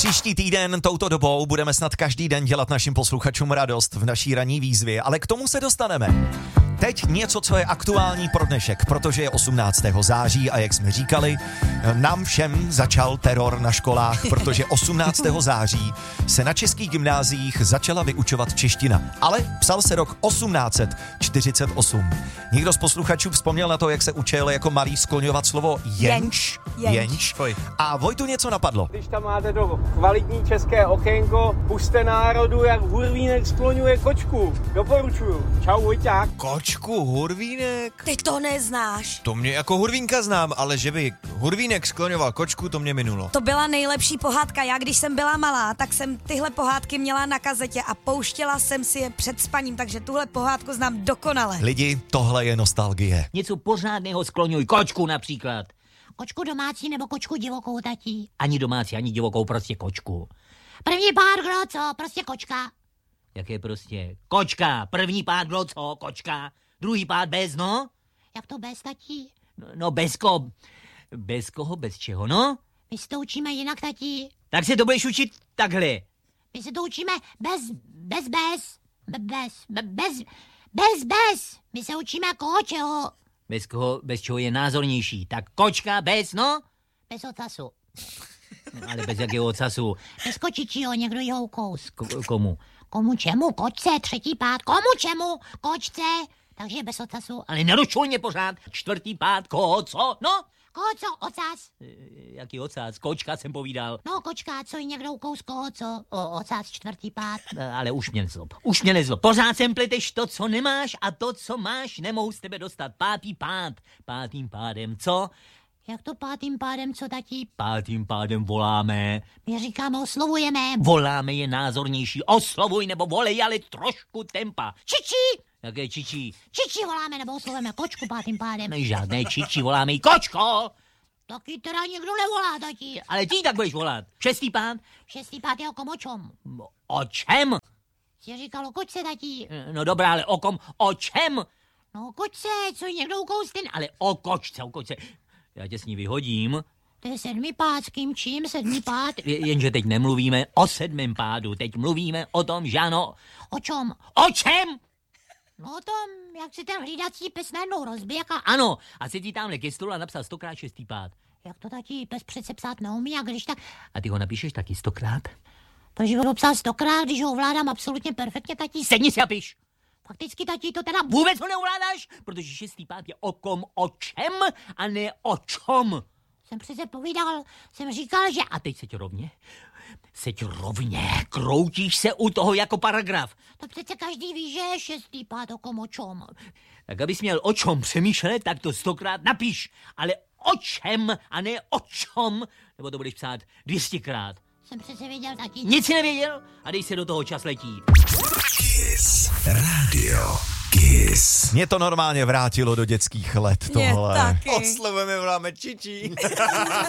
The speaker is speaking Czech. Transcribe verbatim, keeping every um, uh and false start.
Příští týden touto dobou budeme snad každý den dělat našim posluchačům radost v naší ranní výzvě, ale k tomu se dostaneme. Teď něco, co je aktuální pro dnešek, protože je osmnáctého září a jak jsme říkali, nám všem začal teror na školách, protože osmnáctého září se na českých gymnáziích začala vyučovat čeština, ale psal se rok osmnáct set čtyřicet osm. Někdo z posluchačů vzpomněl na to, jak se učil jako malý skloňovat slovo jenč, jenč. jenč. A Vojtu něco napadlo. Když tam máte to kvalitní české okénko, puste národu, jak hurvínek skloňuje kočku. Doporučuju. Čau, Vojťák. Kočku, hurvínek? Ty to neznáš. To mě jako hurvínka znám, ale že by hurvínek skloňoval kočku, to mě minulo. To byla nejlepší pohádka. Já, když jsem byla malá, tak jsem tyhle pohádky měla na kazetě a pouštěla jsem si je před spaním, takže tuhle pohádku znám dokonale. Lidi, tohle je nostalgie. Něco pořádného skloňuj, kočku například. Kočku domácí nebo kočku divokou, tatí? Ani domácí, ani divokou, prostě kočku. První pár, kdo co? Prostě kočka. Jak je prostě? Kočka. První pár, kdo co? Kočka. Druhý pár bez, no? Jak to bez, tatí? No, no bez ko... Bez koho, bez čeho, no? My se to učíme jinak, tatí. Tak se to budeš učit takhle. My se to učíme bez, bez, bez. Bez, bez, bez, bez, bez. My se učíme koho, čeho. Bez koho, bez čeho je názornější. Tak kočka bez, no? Bez ocasu. No, ale bez jakého ocasu? Bez kočičího, někdo jí houkous. K- komu? Komu čemu? Kočce, třetí pád. Komu čemu? Kočce. Takže bez ocasu. Ale nerušuj mě pořád. Čtvrtý pád, koho co? No? Koho co? Ocas. E, jaký ocas? Kočka jsem povídal. No kočka, co jí někdo ukous, koho co? O, ocas, čtvrtý pád. E, ale už mě nezlob. Už mě nezlob. Pořád sem pleteš to, co nemáš a to, co máš, nemohu z tebe dostat. Pátý pád. Pátým pádem co? Jak to pátým pádem, co tatí? Pátým pádem voláme. My říkáme, oslovujeme. Voláme je názornější. Oslovuj nebo volej, ale trošku tempa. Čičí! Jaké čičí? Čičí voláme nebo oslovujeme kočku pátým pádem. Žádné čičí, voláme jí kočko. Taky teda nikdo nevolá, tatí. Ale ty tak budeš volat. Šestý pád? Šestý pád je o kom, o čem? O čem? Jsi říkal o kočce, tatí. No dobrá, ale o kom, o čem? No o kočce, co jí někdo ukoustin, ale o kočce, o kočce. Já tě s ní vyhodím. To je sedmý pád, s kým čím sedmý pád? Jenže teď nemluvíme o sedmém pádu, teď mluvíme o tom, že ano. O čem? O čem? No o tom, jak si ten hlídací pes najednou rozběh a ano. A si ti tamhle ke stolu a napsal stokrát šestý pád. Jak to tatí pes přece psát neumí a když tak... A ty ho napíšeš taky stokrát? Protože ho psal stokrát, když ho ovládám absolutně perfektně, tatí. Sedni si a piš. Fakticky, tatí, to teda vůbec ho neovládáš, protože šestý pád je o kom, o čem a ne o čom. Jsem přece povídal, jsem říkal, že... A teď seď rovně, seď rovně, kroutíš se u toho jako paragraf. To přece každý ví, že je šestý pád o kom, o čom. Tak abys měl o čom přemýšlet, tak to stokrát napíš, ale o čem a ne o čom, nebo to budeš psát dvěstěkrát. Jsem přece věděl, tatí. Nic si nevěděl a dej se do toho, čas letí. Kiss Radio Kiss. Mě to normálně vrátilo do dětských let tohle. Mě taky. Oslovujeme, voláme čičí.